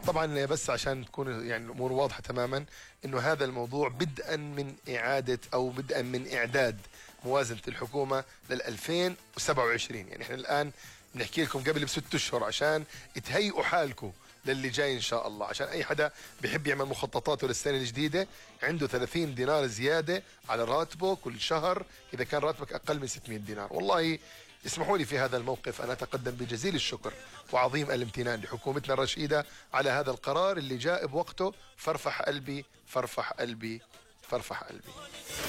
طبعا بس عشان تكون يعني الامور واضحه تماما، انه هذا الموضوع بدءا من اعاده او بدءا من اعداد موازنه الحكومه لل 2027. يعني احنا الان بنحكي لكم قبل ب6 اشهر عشان تهيئوا حالكم للي جاي ان شاء الله، عشان اي حدا بيحب يعمل مخططاته للسنه الجديده عنده 30 دينار زياده على راتبه كل شهر اذا كان راتبك اقل من 600 دينار. والله اسمحوا لي في هذا الموقف أن أتقدم بجزيل الشكر وعظيم الامتنان لحكومتنا الرشيدة على هذا القرار اللي جاء بوقته. فارفح قلبي، فارفح قلبي، فارفح قلبي.